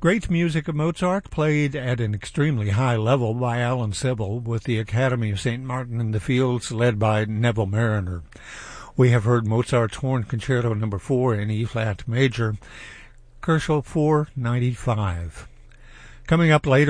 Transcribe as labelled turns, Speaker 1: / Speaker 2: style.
Speaker 1: Great music of Mozart, played at an extremely high level by Alan Sebel with the Academy of St. Martin in the Fields, led by Neville Mariner. We have heard Mozart's Horn Concerto No. 4 in E-flat major, Koszul 495. Coming up later,